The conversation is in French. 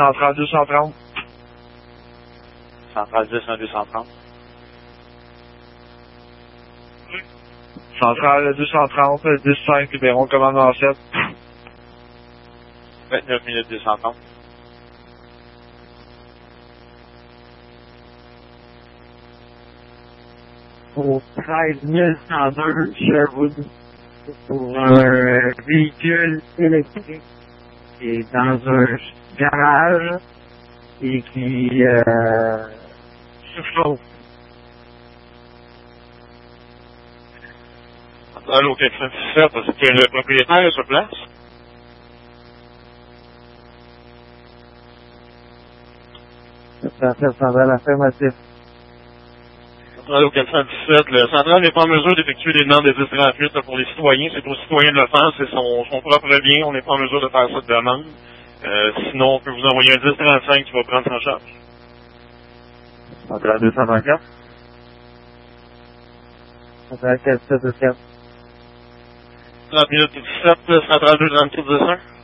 Centrale 230. Centrale 10, 1, 230. Centrale 230, 10-5, libérons commandant 7. 29 minutes 230. Au 13102 Sherwood pour un véhicule électrique qui est dans un garage et qui surchauffe. Allô, 97, est-ce que le propriétaire est sur place? Centrale affirmative. Allô, 417, le central n'est pas en mesure d'effectuer des demandes de 1038 pour les citoyens. C'est aux citoyens de le faire, c'est son propre bien. On n'est pas en mesure de faire cette demande. Sinon, on peut vous envoyer un 1035 qui va prendre en charge. Centrale 234. Centrale 4724. 30 minutes 17, centrale 234 10